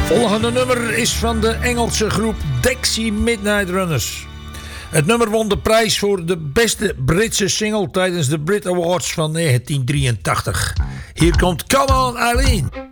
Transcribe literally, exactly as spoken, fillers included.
Volgende nummer is van de Engelse groep Dexy Midnight Runners. Het nummer won de prijs voor de beste Britse single tijdens de Brit Awards van negentien drieëntachtig. Hier komt Come On Eileen.